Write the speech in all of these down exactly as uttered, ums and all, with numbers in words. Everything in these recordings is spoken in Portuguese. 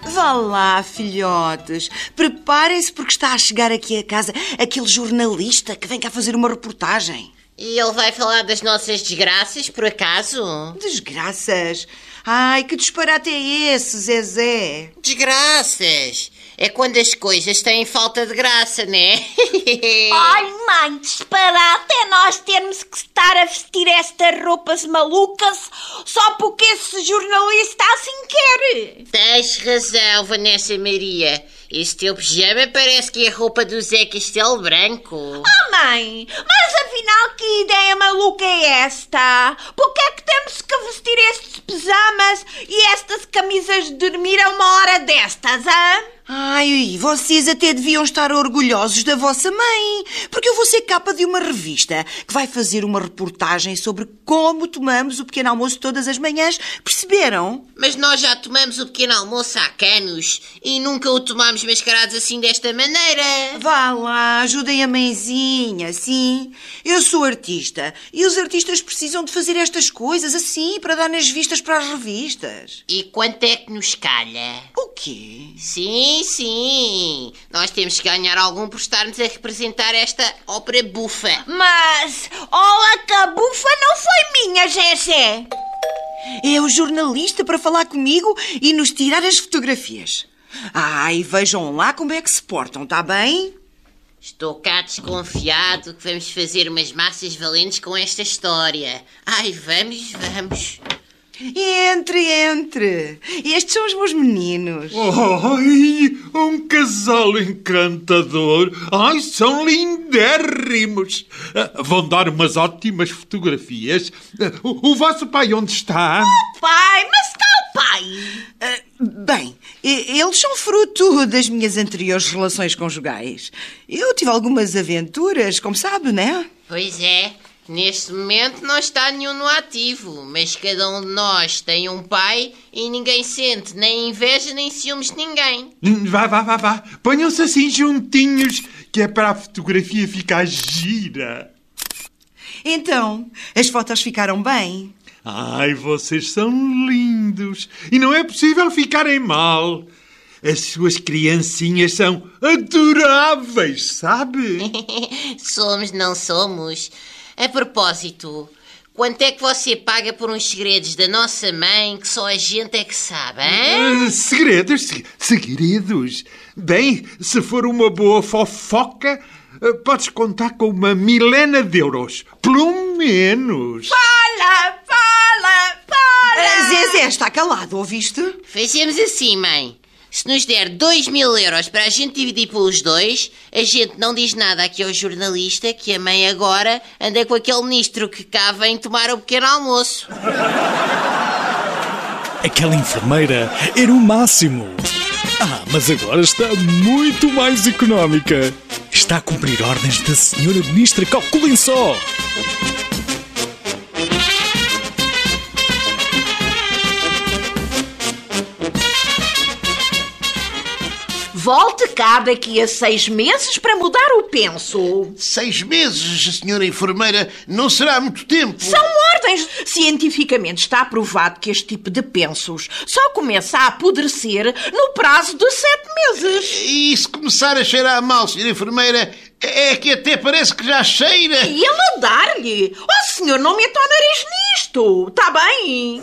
Vá lá, filhotes. Preparem-se porque está a chegar aqui a casa aquele jornalista que vem cá fazer uma reportagem. E ele vai falar das nossas desgraças, por acaso? Desgraças? Ai, que disparate é esse, Zezé? Desgraças? É quando as coisas têm falta de graça, né? Ai, mãe, disparate é nós termos que estar a vestir estas roupas malucas só porque esse jornalista assim quer. Tens razão, Vanessa Maria. Esse teu pijama parece que é a roupa do Zé Castelo Branco. Oh, mãe, mas afinal que ideia maluca é esta? Por que é que temos que vestir estes pijamas e estas camisas de dormir a uma hora destas, hã? Ai, vocês até deviam estar orgulhosos da vossa mãe, porque eu vou ser capa de uma revista que vai fazer uma reportagem sobre como tomamos o pequeno almoço todas as manhãs. Perceberam? Mas nós já tomamos o pequeno almoço há canos e nunca o tomámos mascarados assim desta maneira. Vá lá, ajudem a mãezinha, sim. Eu sou artista e os artistas precisam de fazer estas coisas assim para dar nas vistas para as revistas. E quanto é que nos calha? O quê? Sim, sim. Nós temos que ganhar algum por estarmos a representar esta ópera bufa. Mas, olha que a bufa não foi minha, Zezé. É o jornalista para falar comigo e nos tirar as fotografias. Ai, vejam lá como é que se portam, está bem? Estou cá desconfiado que vamos fazer umas massas valentes com esta história. Ai, vamos, vamos. Entre, entre. Estes são os meus meninos. Ai, um casal encantador. Ai, são lindérrimos. Uh, vão dar umas ótimas fotografias. Uh, o, o vosso pai onde está? Oh, pai, mas está o pai? Uh, bem, eles são fruto das minhas anteriores relações conjugais. Eu tive algumas aventuras, como sabe, não é? Pois é. Neste momento não está nenhum no ativo, mas cada um de nós tem um pai e ninguém sente nem inveja nem ciúmes de ninguém. Vá, vá, vá, vá. Ponham-se assim juntinhos, que é para a fotografia ficar gira. Então, as fotos ficaram bem? Ai, vocês são lindos. E não é possível ficarem mal. As suas criancinhas são adoráveis, sabe? Somos, não somos. A propósito, quanto é que você paga por uns segredos da nossa mãe que só a gente é que sabe, hein? Uh, segredos? Segredos? Bem, se for uma boa fofoca, uh, podes contar com uma milena de euros. Pelo menos. Fala, fala, fala! Uh, Zezé está calado, ouviste? Fazemos assim, mãe. Se nos der dois mil euros para a gente dividir pelos dois, a gente não diz nada aqui ao jornalista que a mãe agora anda com aquele ministro que cá vem tomar o pequeno almoço. Aquela enfermeira era o máximo. Ah, mas agora está muito mais económica. Está a cumprir ordens da senhora ministra, calculem só. Volte cá daqui a seis meses para mudar o penso. Seis meses, senhora enfermeira, não será muito tempo. São ordens. Cientificamente está provado que este tipo de pensos só começa a apodrecer no prazo de sete meses. E se começar a cheirar mal, senhora enfermeira, é que até parece que já cheira. E ele a dar-lhe. Oh, senhor, não meta o nariz nisto. Está bem?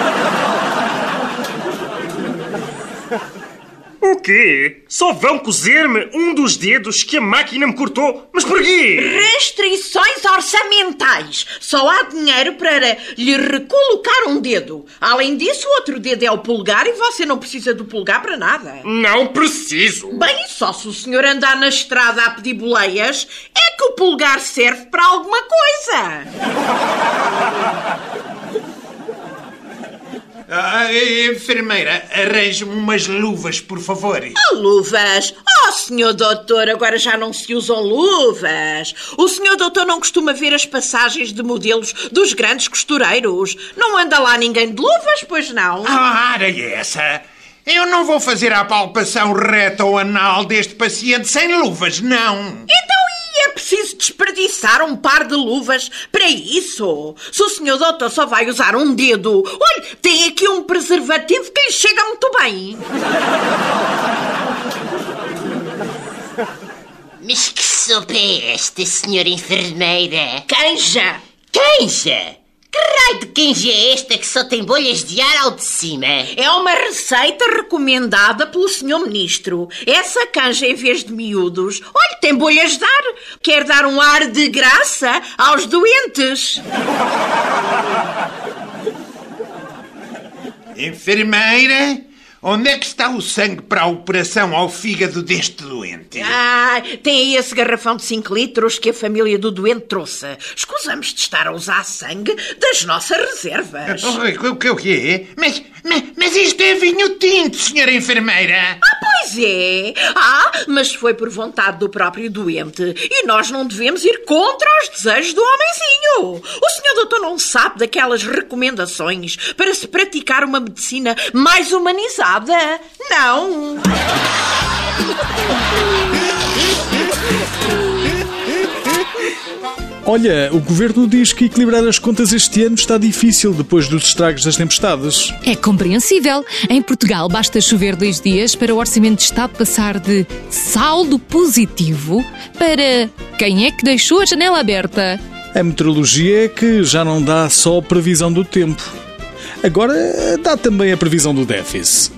O quê? Só vão cozer-me um dos dedos que a máquina me cortou? Mas porquê? Restrições orçamentais. Só há dinheiro para lhe recolocar um dedo. Além disso, o outro dedo é o polegar e você não precisa do polegar para nada. Não preciso. Bem, só se o senhor andar na estrada a pedir boleias, é que o polegar serve para alguma coisa. Ah, enfermeira, arranje-me umas luvas, por favor. Oh, luvas? Oh, senhor doutor, agora já não se usam luvas. O senhor doutor não costuma ver as passagens de modelos dos grandes costureiros. Não anda lá ninguém de luvas, pois não? Ah, era essa. Eu não vou fazer a palpação reta ou anal deste paciente sem luvas, não. Então, e E é preciso desperdiçar um par de luvas para isso? Se o senhor doutor só vai usar um dedo, olhe, tem aqui um preservativo que lhe chega muito bem. Mas que sopa é esta, senhora enfermeira? Canja. Canja? Que raio de canja é esta que só tem bolhas de ar ao de cima? É uma receita recomendada pelo senhor Ministro. Essa canja, em vez de miúdos, olha, tem bolhas de ar. Quer dar um ar de graça aos doentes. Enfermeira, onde é que está o sangue para a operação ao fígado deste doente? Ah, tem aí esse garrafão de cinco litros que a família do doente trouxe. Escusamos de estar a usar sangue das nossas reservas. O que o quê? Mas, mas, mas isto é vinho tinto, senhora enfermeira. Ah, pois é. Ah, mas foi por vontade do próprio doente. E nós não devemos ir contra os desejos do homenzinho. O senhor doutor não sabe daquelas recomendações para se praticar uma medicina mais humanizada? Não. Olha, o governo diz que equilibrar as contas este ano está difícil depois dos estragos das tempestades. É compreensível. Em Portugal basta chover dois dias para o Orçamento de Estado passar de saldo positivo para quem é que deixou a janela aberta. A meteorologia é que já não dá só previsão do tempo. Agora dá também a previsão do déficit.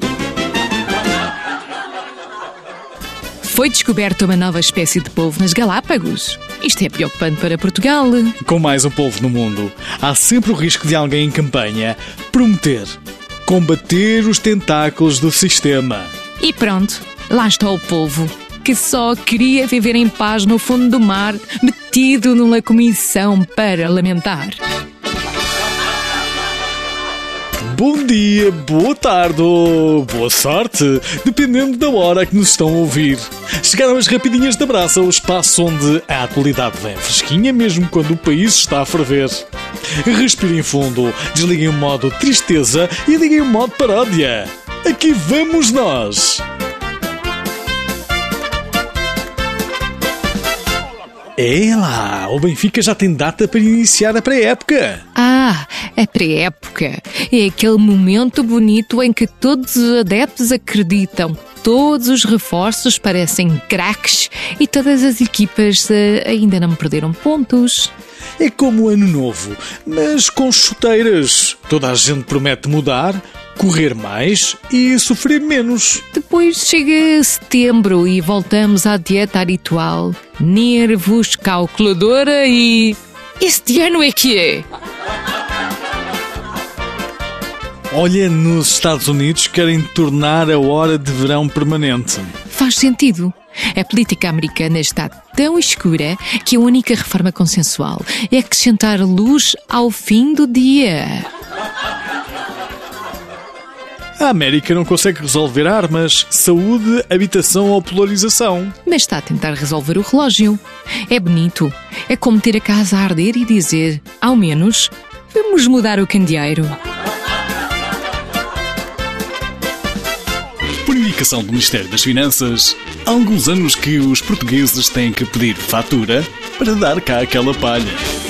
Foi descoberta uma nova espécie de polvo nas Galápagos. Isto é preocupante para Portugal. Com mais um polvo no mundo, há sempre o risco de alguém em campanha prometer combater os tentáculos do sistema. E pronto, lá está o polvo, que só queria viver em paz no fundo do mar, metido numa comissão parlamentar. Bom dia, boa tarde ou boa sorte, dependendo da hora que nos estão a ouvir. Chegaram as rapidinhas de abraço, o espaço onde a atualidade vem fresquinha mesmo quando o país está a ferver. Respirem fundo, desliguem o modo tristeza e liguem o modo paródia. Aqui vamos nós! É lá, o Benfica já tem data para iniciar a pré-época. Ah, a pré-época é aquele momento bonito em que todos os adeptos acreditam, todos os reforços parecem craques e todas as equipas uh, ainda não perderam pontos. É como o ano novo, mas com chuteiras. Toda a gente promete mudar, correr mais e sofrer menos. Depois chega setembro e voltamos à dieta habitual. Nervos, calculadora e... este ano é que é? Olha, nos Estados Unidos querem tornar a hora de verão permanente. Faz sentido. A política americana está tão escura que a única reforma consensual é acrescentar luz ao fim do dia. A América não consegue resolver armas, saúde, habitação ou polarização. Mas está a tentar resolver o relógio. É bonito. É como ter a casa a arder e dizer, ao menos, vamos mudar o candeeiro. Por indicação do Ministério das Finanças, há alguns anos que os portugueses têm que pedir fatura para dar cá aquela palha.